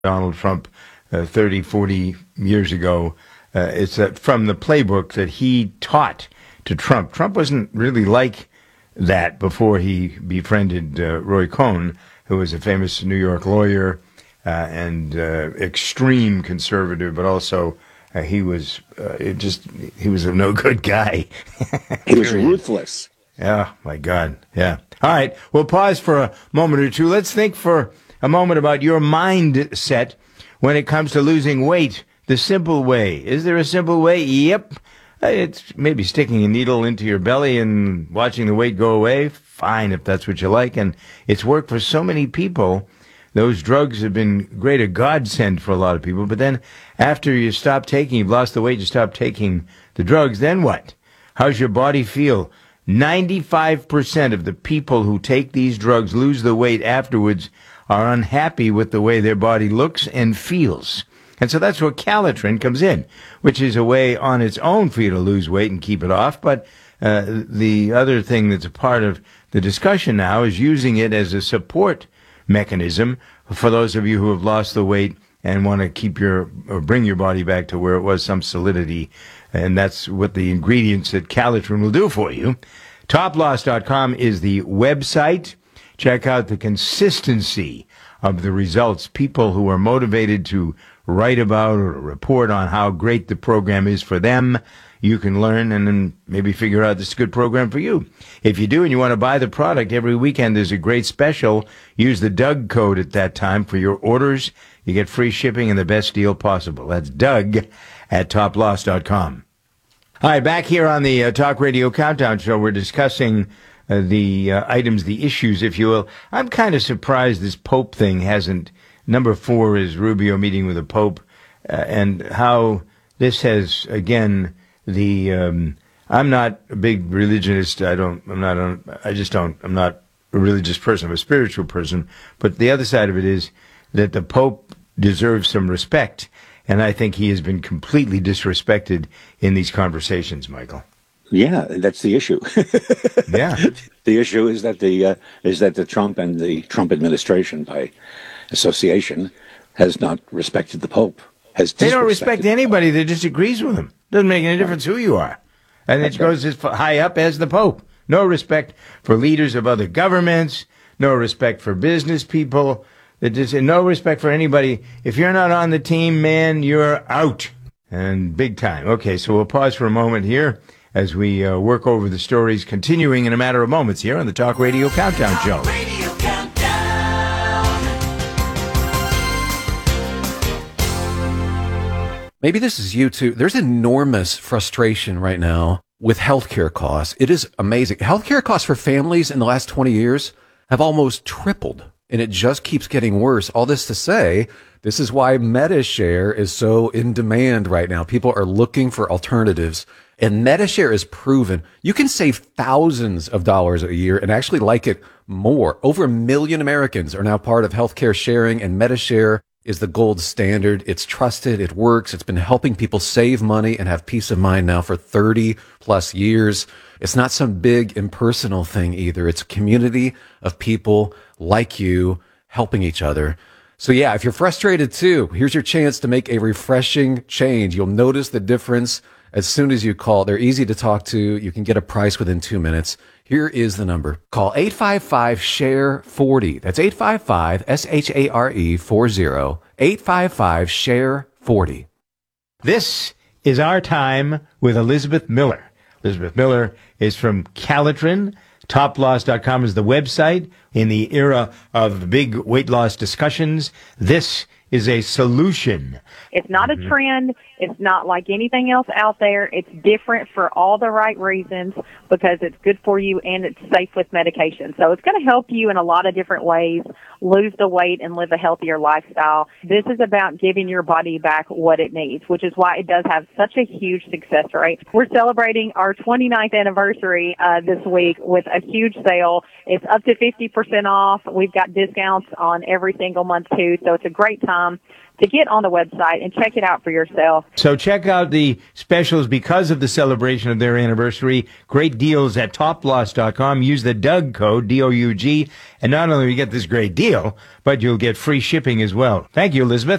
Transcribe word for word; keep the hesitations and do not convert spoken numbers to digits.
Donald Trump uh, thirty, forty years ago. Uh, it's uh, from the playbook that he taught to Trump. Trump wasn't really like that before he befriended uh, Roy Cohn, who was a famous New York lawyer uh, and uh, extreme conservative, but also uh, he was uh, it just he was a no good guy. He was ruthless. Yeah, my God. Yeah. All right. We'll pause for a moment or two. Let's think for a moment about your mindset when it comes to losing weight. The simple way. Is there a simple way? Yep. It's maybe sticking a needle into your belly and watching the weight go away. Fine, if that's what you like. And it's worked for so many people. Those drugs have been great, a godsend for a lot of people. But then after you stop taking, you've lost the weight, you stop taking the drugs, then what? How's your body feel? ninety-five percent of the people who take these drugs lose the weight afterwards are unhappy with the way their body looks and feels. And so that's where Calitrin comes in, which is a way on its own for you to lose weight and keep it off. But uh, the other thing that's a part of the discussion now is using it as a support mechanism for those of you who have lost the weight and want to keep your or bring your body back to where it was, some solidity. And that's what the ingredients that Calitrin will do for you. Top Loss dot com is the website. Check out the consistency of the results. People who are motivated to write about or report on how great the program is for them. You can learn and then maybe figure out this is a good program for you. If you do and you want to buy the product, every weekend there's a great special. Use the Doug code at that time for your orders. You get free shipping and the best deal possible. That's Doug at Top Loss dot com. All right, back here on the uh, Talk Radio Countdown Show, we're discussing uh, the uh, items, the issues, if you will. I'm kind of surprised this Pope thing hasn't. Number four is Rubio meeting with the Pope, uh, and how this has, again, the, um, I'm not a big religionist. I don't, I'm not, a, I just don't, I'm not a religious person. I'm a spiritual person. But the other side of it is that the Pope deserves some respect. And I think he has been completely disrespected in these conversations, Michael. Yeah, that's the issue. Yeah. The issue is that the, uh, is that the Trump and the Trump administration by association has not respected the Pope. Has they don't respect anybody that disagrees with him. Doesn't make any difference who you are. And it goes as high up as the Pope. No respect for leaders of other governments. No respect for business people. Just, no respect for anybody. If you're not on the team, man, you're out. And big time. Okay, so we'll pause for a moment here as we uh, work over the stories, continuing in a matter of moments here on the Talk Radio Countdown Show. Maybe this is you too. There's enormous frustration right now with healthcare costs. It is amazing. Healthcare costs for families in the last twenty years have almost tripled, and it just keeps getting worse. All this to say, this is why MediShare is so in demand right now. People are looking for alternatives, and MediShare is proven. You can save thousands of dollars a year and actually like it more. Over a million Americans are now part of healthcare sharing, and MediShare is the gold standard. It's trusted. It works. It's been helping people save money and have peace of mind now for thirty plus years. It's not some big impersonal thing either. It's a community of people like you helping each other. So yeah, if you're frustrated too, here's your chance to make a refreshing change. You'll notice the difference as soon as you call. They're easy to talk to. You can get a price within two minutes. Here is the number. Call eight five five, S H A R E, forty. That's eight five five, S H A R E, forty. eight five five, S H A R E, forty. This is Our Time with Elizabeth Miller. Elizabeth Miller is from Calitrin. Top Loss dot com is the website. In the era of big weight loss discussions, this is a solution. It's not mm-hmm. a trend. It's not like anything else out there. It's different for all the right reasons because it's good for you and it's safe with medication. So it's going to help you in a lot of different ways lose the weight and live a healthier lifestyle. This is about giving your body back what it needs, which is why it does have such a huge success rate. We're celebrating our twenty-ninth anniversary uh, this week with a huge sale. It's up to fifty percent off. We've got discounts on every single month too, so it's a great time. com to get on the website and check it out for yourself. So check out the specials because of the celebration of their anniversary. Great deals at top loss dot com. Use the Doug code, D O U G, and not only will you get this great deal, but you'll get free shipping as well. Thank you, Elizabeth.